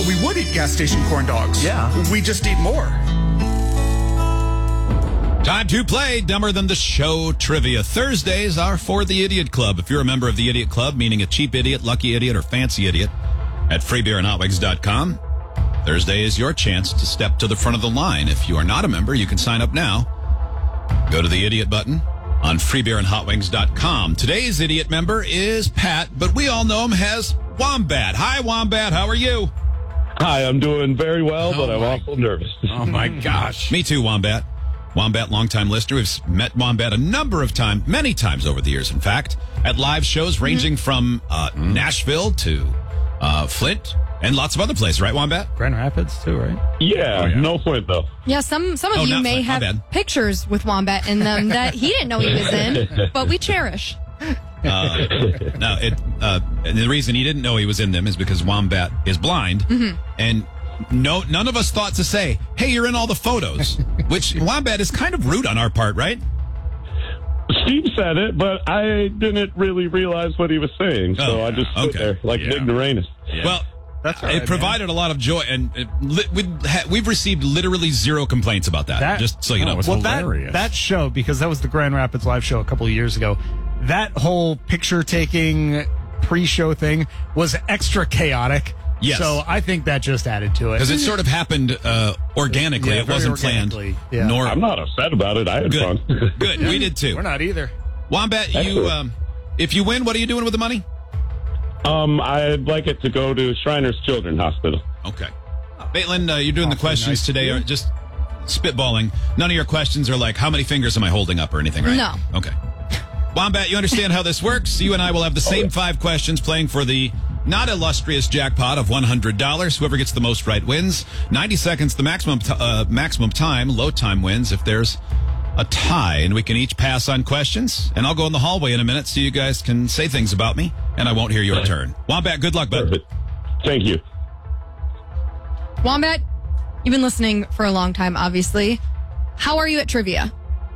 we would eat gas station corn dogs. Yeah. We just eat more. Time to play Dumber Than the Show trivia. Thursdays are for the Idiot Club. If you're a member of the Idiot Club, meaning a cheap idiot, lucky idiot, or fancy idiot, at freebeerandhotwings.com, Thursday is your chance to step to the front of the line. If you are not a member, you can sign up now. Go to the Idiot button on freebeerandhotwings.com. Today's Idiot member is Pat, but we all know him as Wombat. Hi, Wombat. How are you? Hi, I'm doing very well, but I'm awful nervous. Oh, my gosh. Me too, Wombat. Wombat, longtime listener. We've met Wombat a number of times, many times over the years, in fact, at live shows ranging from Nashville to Flint and lots of other places, right, Wombat? Grand Rapids, too, right? Yeah, no point, though. Yeah, some of you may have pictures with Wombat in them that he didn't know he was in, but we cherish. And the reason he didn't know he was in them is because Wombat is blind, and none of us thought to say, hey, you're in all the photos, which Wombat is kind of rude on our part, right? Steve said it, but I didn't really realize what he was saying, so I just stood there like an ignoramus. Yeah. Well, that's right, it provided a lot of joy, and we've received literally zero complaints about that, just so you know. Well, that show, because that was the Grand Rapids live show a couple of years ago, that whole picture-taking pre-show thing was extra chaotic. Yes. So I think that just added to it. Because it sort of happened organically. Yeah, it wasn't planned. Yeah. I'm not upset about it. I had fun. Good. We did too. We're not either. Wombat, if you win, what are you doing with the money? I'd like it to go to Shriners Children's Hospital. Okay. Maitland, you're doing the questions today. Are just spitballing. None of your questions are like, how many fingers am I holding up or anything, right? No. Okay. Wombat, you understand how this works. You and I will have the same 5 questions playing for the not illustrious jackpot of $100. Whoever gets the most right wins. 90 seconds, the maximum time. Low time wins if there's a tie. And we can each pass on questions. And I'll go in the hallway in a minute so you guys can say things about me, and I won't hear your turn. Wombat, good luck, bud. Perfect. Thank you. Wombat, you've been listening for a long time, obviously. How are you at trivia?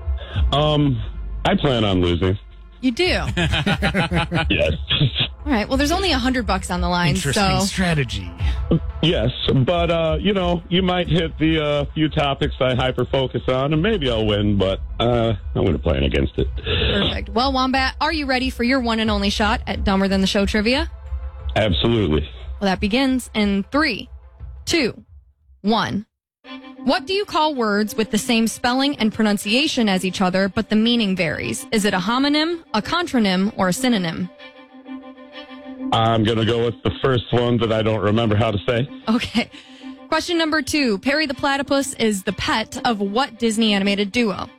I plan on losing. You do? Yes. All right. Well, there's only $100 on the line. Interesting strategy. Yes, but, you might hit the few topics I hyper-focus on, and maybe I'll win, but I'm going to plan against it. Perfect. Well, Wombat, are you ready for your one and only shot at Dumber Than the Show trivia? Absolutely. Well, that begins in 3, 2, 1. What do you call words with the same spelling and pronunciation as each other, but the meaning varies? Is it a homonym, a contronym, or a synonym? I'm going to go with the first one that I don't remember how to say. Okay. Question number 2. Perry the Platypus is the pet of what Disney animated duo?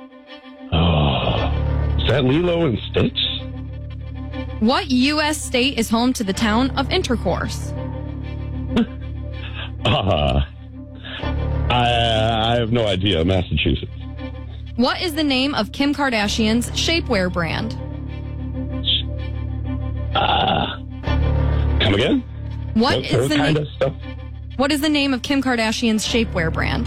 Oh, is that Lilo and Stitch? What U.S. state is home to the town of Intercourse? I have no idea. Massachusetts. What is the name of Kim Kardashian's shapewear brand? Come again? What is the kind name? of stuff? What is the name of Kim Kardashian's shapewear brand?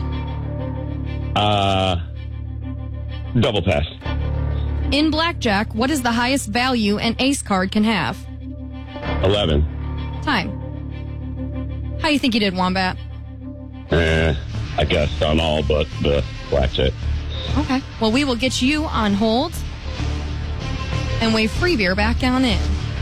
Double pass. In blackjack, what is the highest value an ace card can have? 11. Time. How do you think you did, Wombat? I guess on all but the blackjack. Okay. Well, we will get you on hold and wave free beer back on in.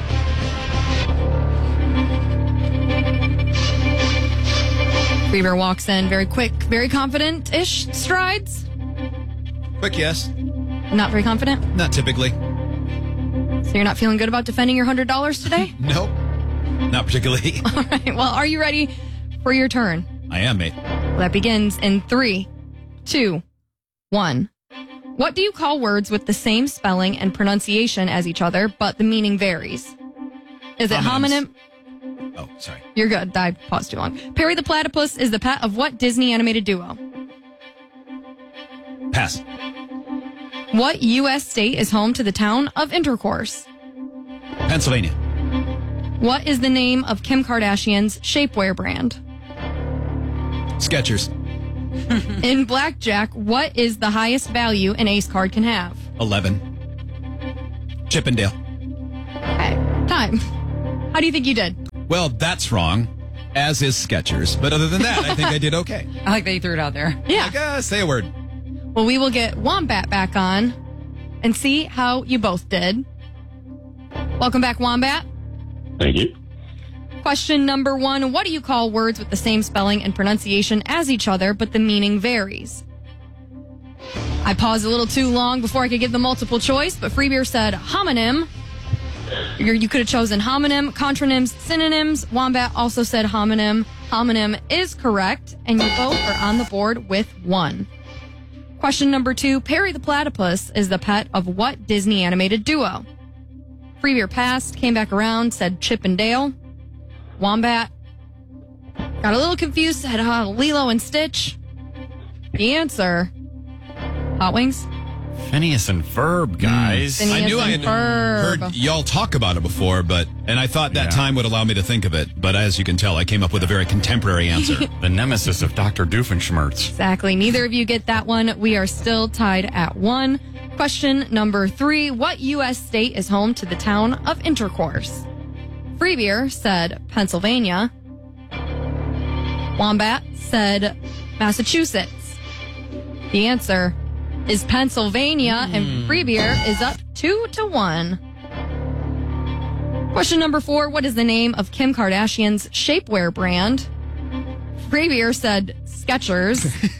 Free beer walks in very quick, very confident-ish strides. Quick yes. Not very confident? Not typically. So you're not feeling good about defending your $100 today? Nope. Not particularly. All right. Well, are you ready for your turn? I am, mate. Well, that begins in 3, 2, 1. What do you call words with the same spelling and pronunciation as each other, but the meaning varies? Is it homonym? Oh, sorry. You're good. I paused too long. Perry the Platypus is the pet of what Disney animated duo? Pass. What U.S. state is home to the town of Intercourse? Pennsylvania. What is the name of Kim Kardashian's shapewear brand? Skechers. In blackjack, what is the highest value an ace card can have? 11. Chippendale. Okay. Time. How do you think you did? Well, that's wrong. as is Skechers. But other than that, I think I did okay. I like that you threw it out there. Yeah. Say a word. Well, we will get Wombat back on and see how you both did. Welcome back, Wombat. Thank you. Question number 1. What do you call words with the same spelling and pronunciation as each other, but the meaning varies? I paused a little too long before I could give the multiple choice, but Free Beer said homonym. You could have chosen homonym, contronyms, synonyms. Wombat also said homonym. Homonym is correct, and you both are on the board with 1. Question number 2. Perry the Platypus is the pet of what Disney animated duo? Free Beer passed, came back around, said Chip and Dale. Wombat got a little confused, said Lilo and Stitch. The answer, Hot Wings. Phineas and Ferb, guys. Phineas I knew I and had Ferb. heard y'all talk about it before, and I thought that time would allow me to think of it. But as you can tell, I came up with a very contemporary answer. The nemesis of Dr. Doofenshmirtz. Exactly. Neither of you get that one. We are still tied at 1. Question number 3. What U.S. state is home to the town of Intercourse? Free Beer said Pennsylvania. Wombat said Massachusetts. The answer is Pennsylvania, and Free Beer is up 2-1. Question number 4. What is the name of Kim Kardashian's shapewear brand? Free Beer said Skechers.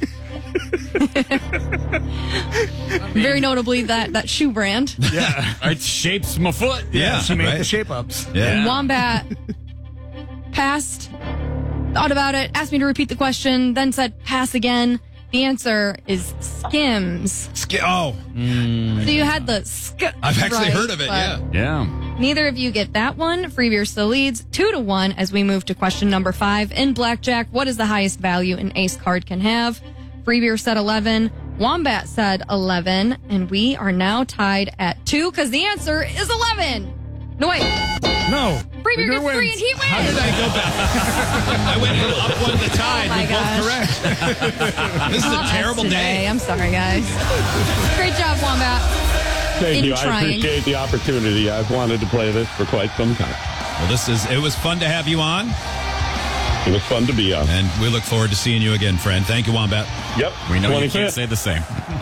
Very notably that shoe brand. Yeah. It shapes my foot. Yeah, She made right? the shape ups. Yeah. Wombat passed, thought about it, asked me to repeat the question, then said pass again. The answer is Skims. Oh, So you had the I've actually right, heard of it, but Yeah. Neither of you get that one. Free Beer still leads 2-1 as we move to question number 5. In Blackjack, what is the highest value an ace card can have? Free Beer said 11. Wombat said 11. And we are now tied at 2 because the answer is 11. No, wait. No. Free Beer gets 3 and he wins. how did I go back? I went from up 1 to tied. Oh my We're both correct. This is a terrible day. I'm sorry, guys. Great job, Wombat. Thank In you. I trying. appreciate the opportunity. I've wanted to play this for quite some time. Well, it was fun to have you on, It was fun to be on. and we look forward to seeing you again, friend. Thank you, Wombat. Yep. We know you 25th. can't say the same.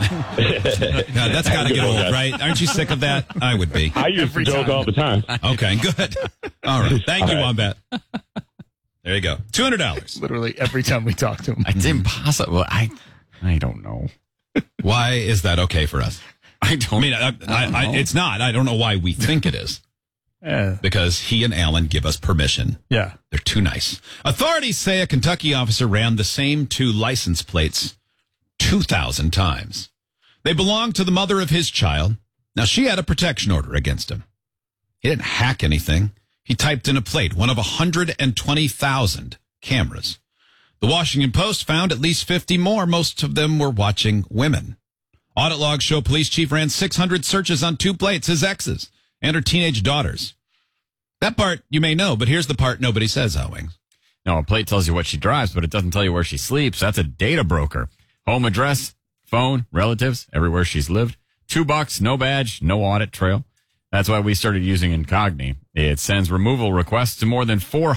God, that's got to good get one, old, guys. right? Aren't you sick of that? I would be. I used to joke all the time. Okay, good. All right. Thank you, All right. Wombat. There you go. $200. Literally every time we talk to him. It's impossible. I don't know. Why is that okay for us? I don't. I mean, it's not. I don't know why we think it is. Yeah. Because he and Alan give us permission. Yeah. They're too nice. Authorities say a Kentucky officer ran the same 2 license plates 2,000 times. They belonged to the mother of his child. Now, she had a protection order against him. He didn't hack anything. He typed in a plate, one of 120,000 cameras. The Washington Post found at least 50 more. Most of them were watching women. Audit logs show police chief ran 600 searches on 2 plates, his exes, and her teenage daughters. That part you may know, but here's the part nobody says, Hot Wings. No, a plate tells you what she drives, but it doesn't tell you where she sleeps. That's a data broker. Home address, phone, relatives, everywhere she's lived. $2, no badge, no audit trail. That's why we started using Incogni. It sends removal requests to more than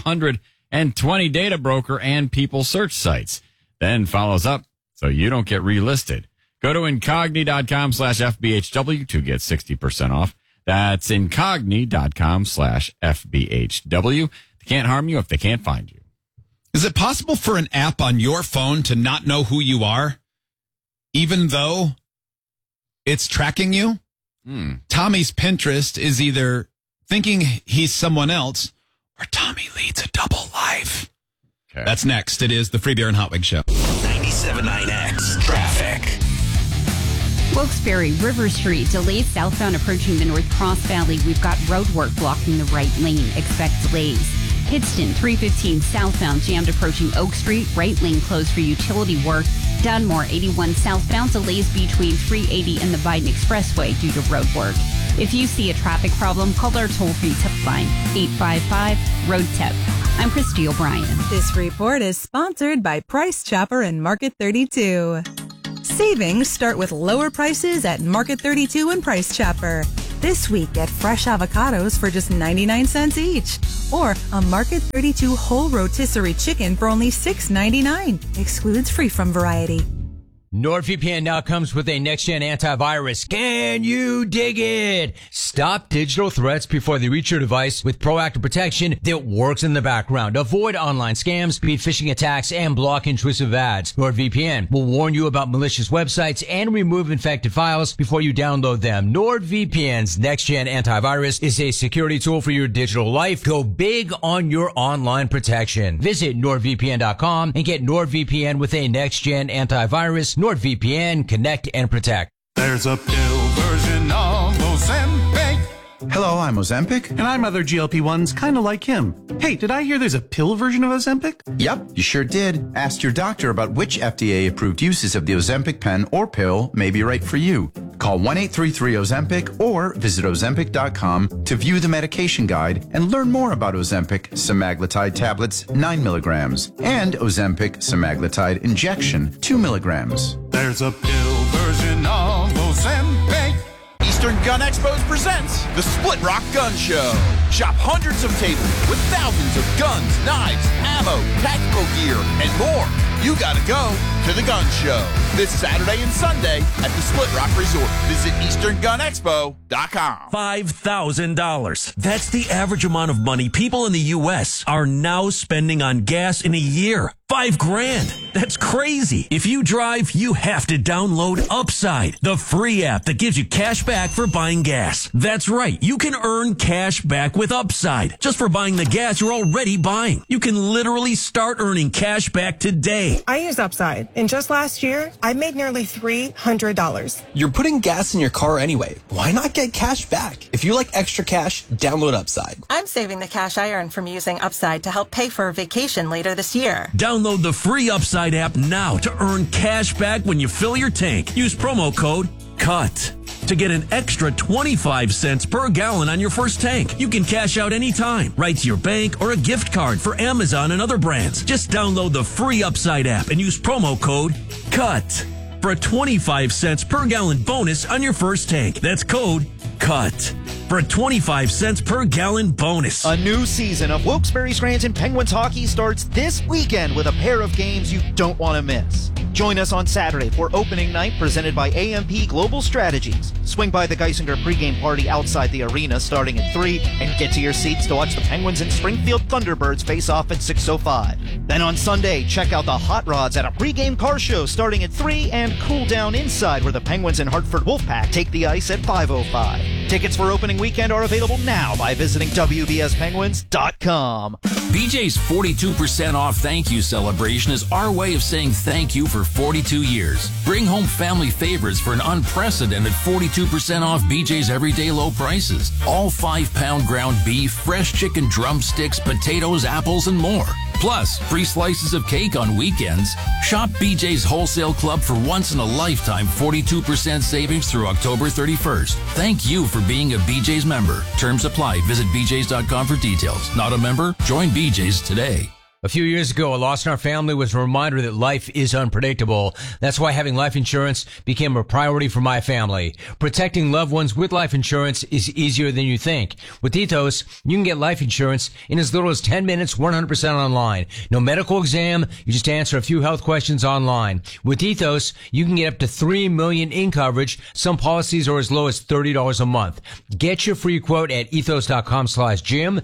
420 data broker and people search sites. Then follows up so you don't get relisted. Go to incogni.com/FBHW to get 60% off. That's incogni.com/FBHW. They can't harm you if they can't find you. Is it possible for an app on your phone to not know who you are, even though it's tracking you? Tommy's Pinterest is either thinking he's someone else or Tommy leads a double life. Okay. That's next. It is the Free Beer and Hot Wings Show. 97.9X traffic. Wilkes-Barre, River Street, delayed southbound approaching the North Cross Valley. We've got road work blocking the right lane. Expect delays. Pittston, 315 southbound, jammed approaching Oak Street. Right lane closed for utility work. Dunmore, 81 southbound, delays between 380 and the Biden Expressway due to road work. If you see a traffic problem, call our toll-free tip line, 855-ROAD-TIP. I'm Christy O'Brien. This report is sponsored by Price Chopper and Market 32. Savings start with lower prices at Market 32 and Price Chopper. This week, get fresh avocados for just 99 cents each. Or a Market 32 whole rotisserie chicken for only $6.99. Excludes free from variety. NordVPN now comes with a next-gen antivirus. Can you dig it? Stop digital threats before they reach your device with proactive protection that works in the background. Avoid online scams, beat phishing attacks, and block intrusive ads. NordVPN will warn you about malicious websites and remove infected files before you download them. NordVPN's next-gen antivirus is a security tool for your digital life. Go big on your online protection. Visit NordVPN.com and get NordVPN with a next-gen antivirus. NordVPN, connect and protect. There's a pill version of Ozempic. Hello, I'm Ozempic. And I'm other GLP-1s kind of like him. Hey, did I hear there's a pill version of Ozempic? Yep, you sure did. Ask your doctor about which FDA-approved uses of the Ozempic pen or pill may be right for you. Call 1-833-OZEMPIC or visit Ozempic.com to view the medication guide and learn more about Ozempic semaglutide tablets 9 milligrams and Ozempic semaglutide injection 2 milligrams. There's a pill version of Ozempic. Eastern Gun Expos presents the Split Rock Gun Show. Shop hundreds of tables with thousands of guns, knives, ammo, tactical gear, and more. You gotta go to the gun show this Saturday and Sunday at the Split Rock Resort. Visit EasternGunExpo.com. $5,000. That's the average amount of money people in the U.S. are now spending on gas in a year. $5,000. That's crazy. If you drive, you have to download Upside, the free app that gives you cash back for buying gas. That's right. You can earn cash back with Upside just for buying the gas you're already buying. You can literally start earning cash back today. I use Upside, and just last year, I made nearly $300. You're putting gas in your car anyway. Why not get cash back? If you like extra cash, download Upside. I'm saving the cash I earn from using Upside to help pay for a vacation later this year. Download the free Upside app now to earn cash back when you fill your tank. Use promo code CUT to get an extra 25 cents per gallon on your first tank. You can cash out anytime, right to your bank or a gift card for Amazon and other brands. Just download the free Upside app and use promo code CUT for a 25 cents per gallon bonus on your first tank. That's code CUT for a 25 cents per gallon bonus. A new season of Wilkes-Barre Scranton Penguins hockey starts this weekend with a pair of games you don't want to miss. Join us on Saturday for opening night presented by AMP Global Strategies. Swing by the Geisinger pregame party outside the arena starting at 3 and get to your seats to watch the Penguins and Springfield Thunderbirds face off at 6:05. Then on Sunday, check out the Hot Rods at a pregame car show starting at 3 and cool down inside where the Penguins and Hartford Wolfpack take the ice at 5:05. Tickets for opening weekend are available now by visiting WBSPenguins.com. BJ's 42% off thank you celebration is our way of saying thank you for 42 years. Bring home family favorites for an unprecedented 42% off BJ's everyday low prices. All 5-pound ground beef, fresh chicken drumsticks, potatoes, apples, and more. Plus, free slices of cake on weekends. Shop BJ's Wholesale Club for once-in-a-lifetime 42% savings through October 31st. Thank you for being a BJ's member. Terms apply. Visit BJ's.com for details. Not a member? Join BJ's today. A few years ago, a loss in our family was a reminder that life is unpredictable. That's why having life insurance became a priority for my family. Protecting loved ones with life insurance is easier than you think. With Ethos, you can get life insurance in as little as 10 minutes, 100% online. No medical exam, you just answer a few health questions online. With Ethos, you can get up to $3 million in coverage. Some policies are as low as $30 a month. Get your free quote at ethos.com/Jim,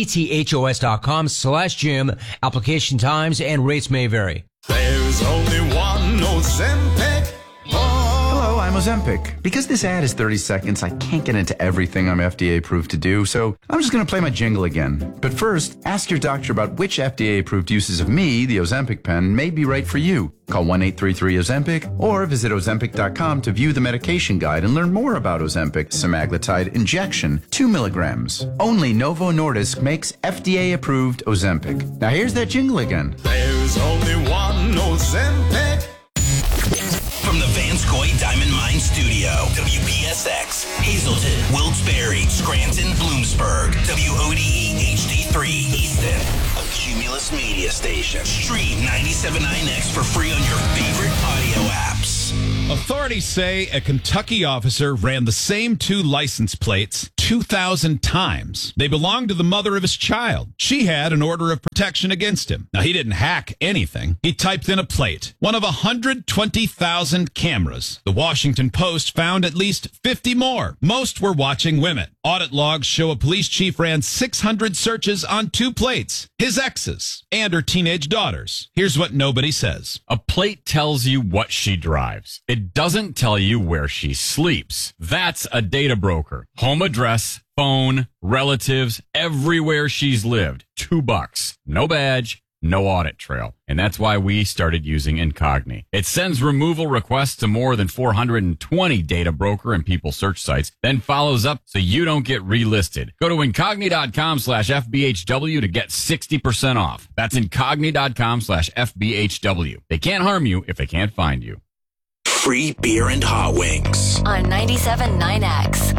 ethos.com/Jim. Application times and rates may vary. There's only one Ozempic. Hello, I'm Ozempic. Because this ad is 30 seconds, I can't get into everything I'm FDA approved to do, so I'm just going to play my jingle again. But first, ask your doctor about which FDA approved uses of me, the Ozempic pen, may be right for you. Call 1-833-OZEMPIC or visit Ozempic.com to view the medication guide and learn more about Ozempic semaglutide injection 2 milligrams. Only Novo Nordisk makes FDA approved Ozempic. Now here's that jingle again. There's only one Ozempic. From the Vanscoy Diamond Mine Studio, WPSX, Hazleton, Wilkes-Barre, Scranton, Bloomsburg, WODE HD3, Easton, a Cumulus media station. Stream 97.9X for free on your favorite audio apps. Authorities say a Kentucky officer ran the same 2 license plates 2,000 times. They belonged to the mother of his child. She had an order of protection against him. Now, he didn't hack anything. He typed in a plate. One of 120,000 cameras. The Washington Post found at least 50 more. Most were watching women. Audit logs show a police chief ran 600 searches on 2 plates. His exes and her teenage daughters. Here's what nobody says. A plate tells you what she drives. It doesn't tell you where she sleeps. That's a data broker. Home address, phone, relatives, everywhere she's lived. $2. No badge, no audit trail. And that's why we started using Incogni. It sends removal requests to more than 420 data broker and people search sites, then follows up so you don't get relisted. Go to Incogni.com/FBHW to get 60% off. That's Incogni.com/FBHW. They can't harm you if they can't find you. Free beer and hot wings. On 97.9X.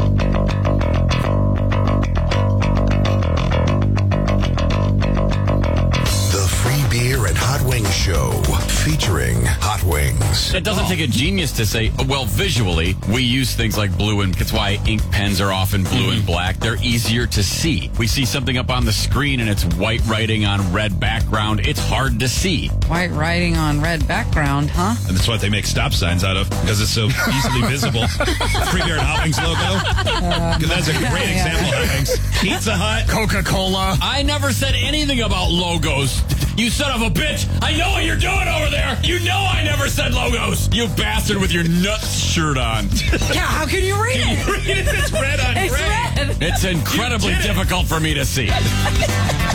Beer and Hot Wings Show featuring Hot Wings. It doesn't take a genius to say, well, visually, we use things like blue, and that's why ink pens are often blue and black. They're easier to see. We see something up on the screen and it's white writing on red background. It's hard to see. White writing on red background, huh? And that's what they make stop signs out of, because it's so easily visible. Free Beer and Hot Wings logo. That's a great example, Hot Wings. Pizza Hut. Coca-Cola. I never said anything about logos. You son of a bitch! I know what you're doing over there! You know I never said logos! You bastard with your nuts shirt on. Yeah, how can you read it? It's red on It's red. It's incredibly difficult for me to see.